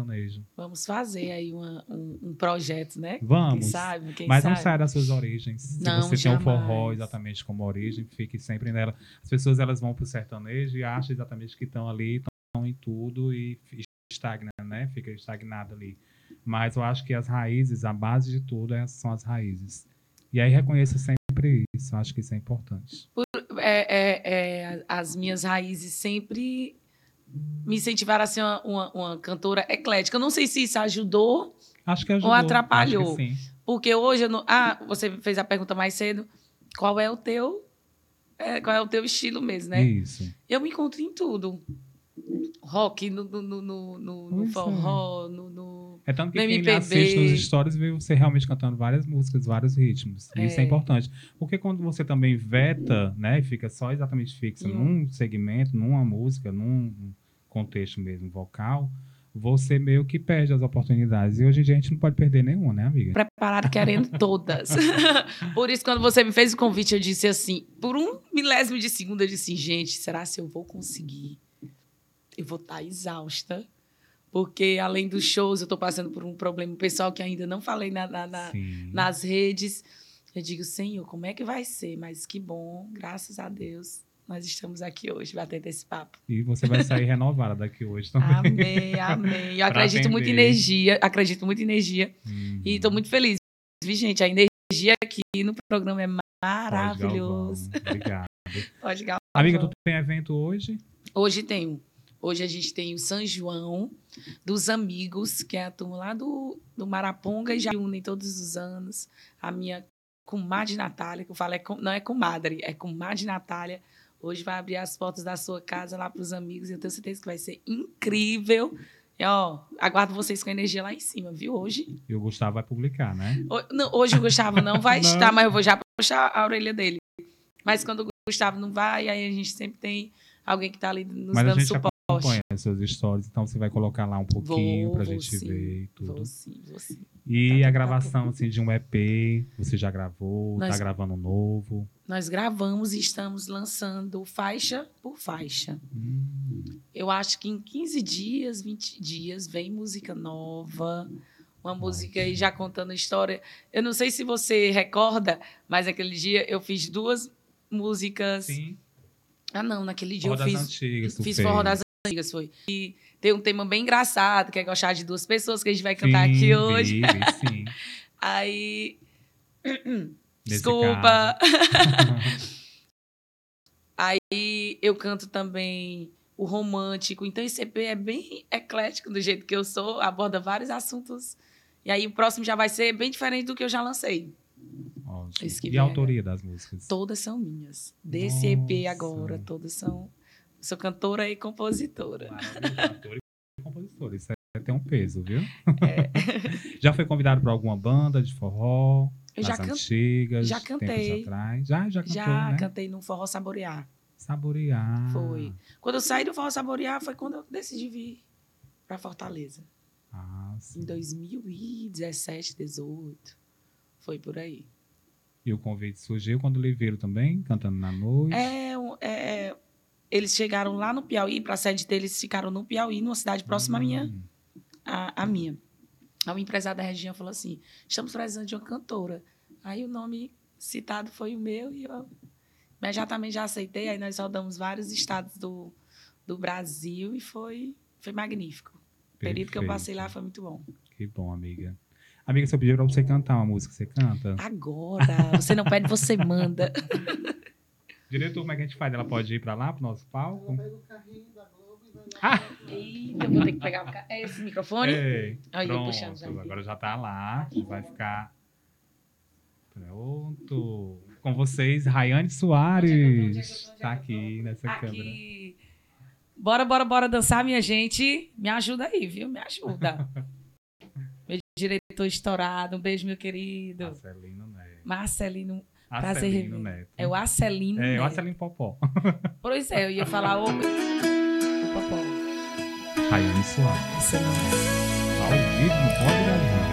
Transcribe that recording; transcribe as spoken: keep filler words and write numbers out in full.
sertanejo. Vamos fazer aí uma, um, um projeto, né? Vamos. Quem sabe, quem Mas sabe. não sai das suas origens. Se Não, você jamais. tem o forró exatamente como origem, fique sempre nela. As pessoas elas vão pro sertanejo e acham exatamente que estão ali, estão em tudo e estagna, né? Fica estagnado ali. Mas eu acho que as raízes, a base de tudo é, são as raízes. E aí reconheça sempre isso. Eu acho que isso é importante. Por, é, é, é, as minhas raízes sempre me incentivaram a ser uma, uma, uma cantora eclética. Eu não sei se isso ajudou, acho que ajudou, ou atrapalhou. Acho que sim. Porque hoje eu não... Ah, você fez a pergunta mais cedo. Qual é o teu, é, qual é o teu estilo mesmo, né? Isso. Eu me encontro em tudo. Rock, no, no, no, no, no forró, é. no, no É tanto que no quem M P B. assiste nos stories vê você realmente cantando várias músicas, vários ritmos. E é. Isso é importante. Porque quando você também veta, né, fica só exatamente fixa e num um... segmento, numa música, num contexto mesmo vocal, você meio que perde as oportunidades. E hoje em dia a gente não pode perder nenhuma, né, amiga? Preparado querendo todas. Por isso, quando você me fez o convite, eu disse assim, por um milésimo de segundo, eu disse, gente, será se eu vou conseguir? Eu vou estar exausta, porque além dos shows, eu estou passando por um problema pessoal que ainda não falei na, na, na, nas redes. Eu digo, Senhor, como é que vai ser? Mas que bom, graças a Deus, nós estamos aqui hoje, batendo esse papo. E você vai sair renovada daqui hoje também. Amém, amém. Eu acredito muito em energia, acredito muito em energia. Uhum. E estou muito feliz. Vi, gente, a energia aqui no programa é maravilhosa. Obrigado. Pode, Galvão. Amiga, tu tem evento hoje? Hoje tenho. Hoje a gente tem o São João dos Amigos, que é a turma lá do, do Maraponga, e já unem todos os anos. A minha comadre Natália, que eu falo, é com, não é comadre, é comadre Natália. Hoje vai abrir as portas da sua casa lá para os amigos. E eu tenho certeza que vai ser incrível. E, ó, aguardo vocês com a energia lá em cima, viu? Hoje. E o Gustavo vai publicar, né? O, não, hoje o Gustavo não vai não. estar, mas eu vou já puxar a orelha dele. Mas quando o Gustavo não vai, aí a gente sempre tem alguém que está ali nos mas dando suporte. Acompanha as suas stories, então você vai colocar lá um pouquinho vou, pra vou gente sim, ver e tudo. Vou sim, vou sim. E tá a gravação assim, de um E P, você já gravou, nós, tá gravando um novo? Nós gravamos e estamos lançando faixa por faixa. Hum. Eu acho que em quinze dias, vinte dias, vem música nova, uma Nossa. música aí já contando história. Eu não sei se você recorda, mas aquele dia eu fiz duas músicas... Sim. Ah, não, naquele dia forró eu fiz, das antigas, fiz Forró das Antigas, foi. E tem um tema bem engraçado, que é Gostar de Duas Pessoas, que a gente vai cantar sim, aqui hoje. Vi, vi, sim. Aí... Desculpa. Aí eu canto também o romântico. Então esse E P é bem eclético, do jeito que eu sou, aborda vários assuntos. E aí o próximo já vai ser bem diferente do que eu já lancei. E a autoria das músicas? Todas são minhas. Desse Nossa. E P agora, todas são... Sou cantora e compositora. Maravilha, cantora e compositora. Isso é, tem um peso, viu? É. Já foi convidado para alguma banda de forró? Eu já can... antigas? Já cantei. Atrás? Já, já cantou, Já né? cantei no Forró Saborear. Saborear. Foi. Quando eu saí do Forró Saborear, foi quando eu decidi vir para Fortaleza. Ah, sim. Em dois mil e dezessete, dezoito. Foi por aí. E o convite surgiu quando lhe viram também, cantando na noite? É, é, eles chegaram lá no Piauí, para a sede deles ficaram no Piauí, numa cidade próxima hum. à minha. A, a minha. Aí o empresário da região falou assim, estamos precisando de uma cantora. Aí o nome citado foi o meu e eu imediatamente já aceitei. Aí nós rodamos vários estados do, do Brasil e foi, foi magnífico. O período que eu passei lá foi muito bom. Que bom, amiga. Amiga, se eu pedir pra você cantar uma música, você canta? Agora! Você não pede, você manda. Diretor, como é que a gente faz? Ela pode ir pra lá, pro nosso palco? Ela pega o carrinho da Globo e vai lá. Ah! Eita, eu vou ter que pegar o ca... é esse microfone? Ei, Aí pronto, eu puxando já. Agora já tá lá, vai ficar... Pronto. Com vocês, Rayane Soares. Tá aqui nessa aqui. câmera. Bora, bora, bora dançar, minha gente. Me ajuda aí, viu? Me ajuda. Meu diretor estourado. Um beijo, meu querido. Marcelino Neto. Marcelino. Prazer Marcelino rever. Neto. É o Acelino É, Neto. o Acelino Popó. Pois é, eu ia falar o, o Popó. Rayane Soares. Acelino. Ao vivo, pode gravar.